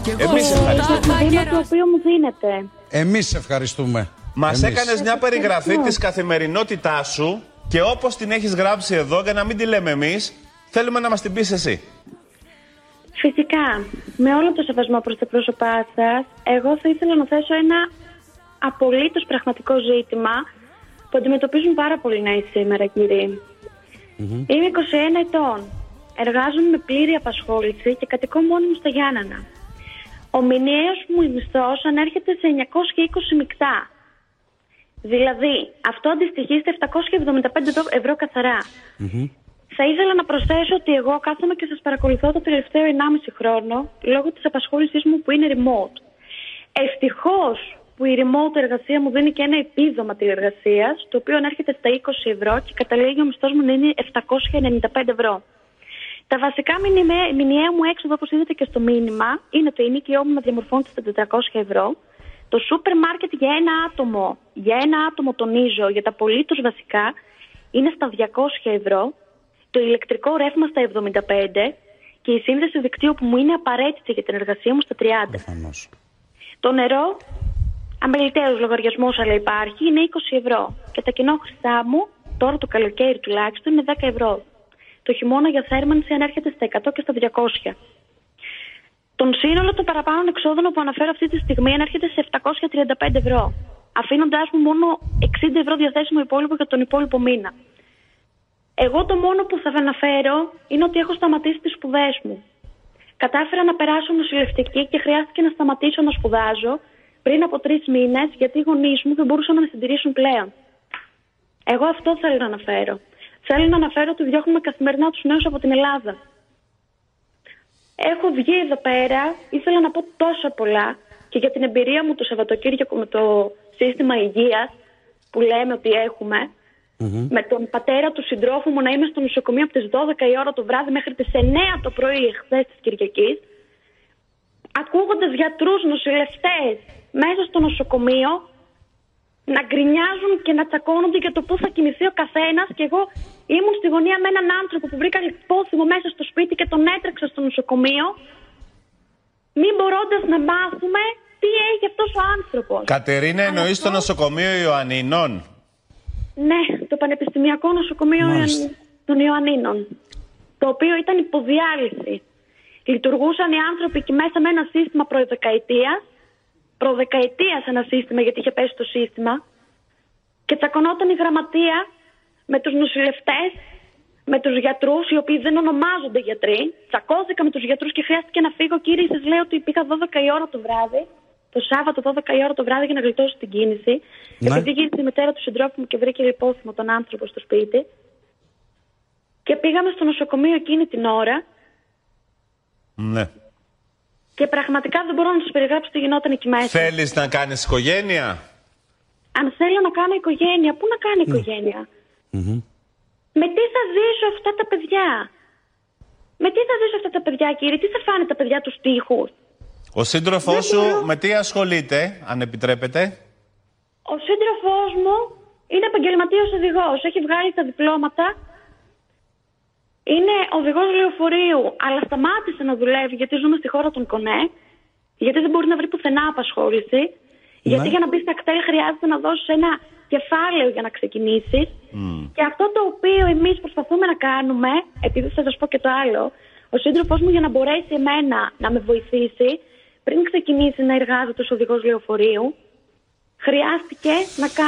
Εμείς ευχαριστούμε. Το οποίο μου δίνετε. Εμείς ευχαριστούμε. Μας έκανες μια περιγραφή της καθημερινότητάς σου και όπως την έχεις γράψει εδώ, για να μην τη λέμε εμείς, θέλουμε να μας την πεις εσύ. Φυσικά, με όλο το σεβασμό προς τα πρόσωπά σας, εγώ θα ήθελα να θέσω ένα απολύτως πραγματικό ζήτημα που αντιμετωπίζουν πάρα πολλοί νέοι σήμερα, κύριοι. Είμαι 21 ετών. Εργάζομαι με πλήρη απασχόληση και κατοικώ μόνη μου στα Γιάννενα. Ο μηνιαίος μου μισθός ανέρχεται σε 920 μεικτά. Δηλαδή, αυτό αντιστοιχεί στα 775 ευρώ καθαρά. Θα ήθελα να προσθέσω ότι εγώ κάθομαι και σας παρακολουθώ το τελευταίο 1,5 χρόνο λόγω της απασχόλησής μου που είναι remote. Ευτυχώς που η remote εργασία μου δίνει και ένα επίδομα τηλεργασίας, το οποίο ανέρχεται στα 20 ευρώ και καταλήγει ο μισθός μου να είναι 795 ευρώ. Τα βασικά μηνιαία μου έξοδα, όπως είδατε και στο μήνυμα, είναι το ενοίκιό μου να διαμορφώνεται στα 400 ευρώ. Το σούπερ μάρκετ για ένα άτομο τονίζω, για τα απολύτως βασικά, είναι στα 200 ευρώ. Το ηλεκτρικό ρεύμα στα 75 και η σύνδεση δικτύου που μου είναι απαραίτητη για την εργασία μου στα 30. Προφανώς. Το νερό, αμεληταίος λογαριασμός αλλά υπάρχει, είναι 20 ευρώ. Και τα κοινόχρηστά μου, τώρα το καλοκαίρι τουλάχιστον, είναι 10 ευρώ. Το χειμώνα για θέρμανση ανέρχεται στα 100 και στα 200. Τον σύνολο των παραπάνω εξόδων που αναφέρω αυτή τη στιγμή ανέρχεται σε 735 ευρώ. Αφήνοντάς μου μόνο 60 ευρώ διαθέσιμο υπόλοιπο για τον υπόλοιπο μήνα. Εγώ το μόνο που θα αναφέρω είναι ότι έχω σταματήσει τις σπουδές μου. Κατάφερα να περάσω νοσηλευτική και χρειάστηκε να σταματήσω να σπουδάζω πριν από 3 μήνες, γιατί οι γονείς μου δεν μπορούσαν να με συντηρήσουν πλέον. Εγώ αυτό θέλω να αναφέρω. Θέλω να αναφέρω ότι διώχνουμε καθημερινά τους νέους από την Ελλάδα. Έχω βγει εδώ πέρα, ήθελα να πω τόσα πολλά και για την εμπειρία μου το Σαββατοκύριακο με το σύστημα υγείας που λέμε ότι έχουμε. Με τον πατέρα του συντρόφου μου να είμαι στο νοσοκομείο από τις 12 η ώρα το βράδυ μέχρι τις 9 το πρωί εχθές της Κυριακής, ακούγοντας γιατρούς, νοσηλευτές μέσα στο νοσοκομείο να γκρινιάζουν και να τσακώνονται για το πού θα κοιμηθεί ο καθένας, και εγώ ήμουν στη γωνία με έναν άνθρωπο που βρήκα λιπόθυμο μέσα στο σπίτι και τον έτρεξα στο νοσοκομείο, μην μπορώντας να μάθουμε τι έχει αυτός ο άνθρωπος. Κατερίνα, εννοείς το νοσοκομείο Ιωαννίνων? Ναι, το Πανεπιστημιακό Νοσοκομείο των Ιωαννίνων, το οποίο ήταν υποδιάλυση. Λειτουργούσαν οι άνθρωποι εκεί μέσα με ένα σύστημα προδεκαετίας ένα σύστημα, γιατί είχε πέσει το σύστημα, και τσακωνόταν η γραμματεία με τους νοσηλευτές, με τους γιατρούς, οι οποίοι δεν ονομάζονται γιατροί. Τσακώθηκα με τους γιατρούς και χρειάστηκε να φύγω. Κύριε, σας λέω ότι πήγα 12 η ώρα το βράδυ, το Σάββατο 12 η ώρα το βράδυ, για να γλιτώσω την κίνηση. Ναι. Επειδή γύρισε η μητέρα του συντρόφου μου και βρήκε λιπόθυμο τον άνθρωπο στο σπίτι. Και πήγαμε στο νοσοκομείο εκείνη την ώρα. Ναι. Και πραγματικά δεν μπορώ να σας περιγράψω τι γινόταν εκεί μέσα. Θέλεις να κάνεις οικογένεια? Αν θέλω να κάνω οικογένεια, πού να κάνω οικογένεια? Με τι θα ζήσω αυτά τα παιδιά? Με τι θα ζήσω αυτά τα παιδιά, κύριε? Τι θα φάνε τα παιδιά τους τοίχους? Ο σύντροφός σου με τι ασχολείται, αν επιτρέπετε? Ο σύντροφός μου είναι επαγγελματίας οδηγός. Έχει βγάλει τα διπλώματα. Είναι οδηγός λεωφορείου, αλλά σταμάτησε να δουλεύει γιατί ζούμε στη χώρα των Κονέ. Γιατί δεν μπορεί να βρει πουθενά απασχόληση. Ναι. Γιατί για να μπει στα κτέλ χρειάζεται να δώσεις ένα κεφάλαιο για να ξεκινήσεις. Και αυτό το οποίο εμείς προσπαθούμε να κάνουμε, επειδή θα σας πω και το άλλο, ο σύντροφός μου για να μπορέσει εμένα να με βοηθήσει, πριν ξεκινήσει να εργάζεται ως οδηγός λεωφορείου, χρειάστηκε να κάνει